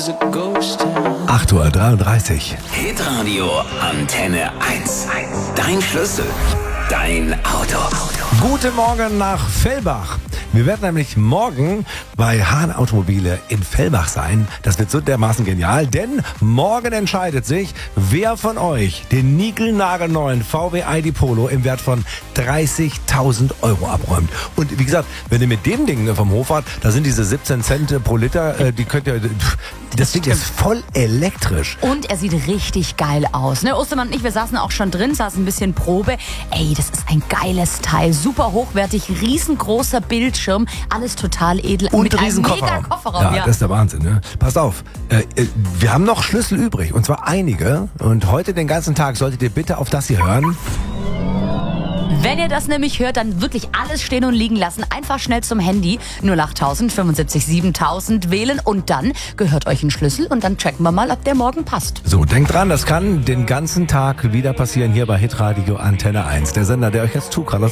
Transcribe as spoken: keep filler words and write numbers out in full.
acht Uhr dreiunddreißig. Hitradio Antenne eins. Dein Schlüssel. Dein Auto. Guten Morgen nach Fellbach. Wir werden nämlich morgen bei Hahn Automobile in Fellbach sein. Das wird so dermaßen genial, denn morgen entscheidet sich, wer von euch den niegelnagelneuen V W I D Polo im Wert von dreißigtausend Euro abräumt. Und wie gesagt, wenn ihr mit dem Ding vom Hof fahrt, da sind diese siebzehn Cent pro Liter, die könnt ihr... Das Ding ist voll elektrisch. Und er sieht richtig geil aus. Ne? Ostermann und ich, wir saßen auch schon drin, saßen ein bisschen Probe. Ey, das ist ein geiles Teil. Super hochwertig, riesengroßer Bildschirm. Alles total edel. Und mit riesen einem mega Kofferraum. Kofferraum. Ja, Ja, das ist der Wahnsinn. Ne? Passt auf, äh, äh, wir haben noch Schlüssel übrig. Und zwar einige. Und heute den ganzen Tag solltet ihr bitte auf das hier hören. Wenn ihr das nämlich hört, dann wirklich alles stehen und liegen lassen. Einfach schnell zum Handy null achttausend fünfundsiebzig siebentausend wählen und dann gehört euch ein Schlüssel und dann checken wir mal, ob der morgen passt. So, denkt dran, das kann den ganzen Tag wieder passieren hier bei Hitradio Antenne eins. Der Sender, der euch jetzt zukommt.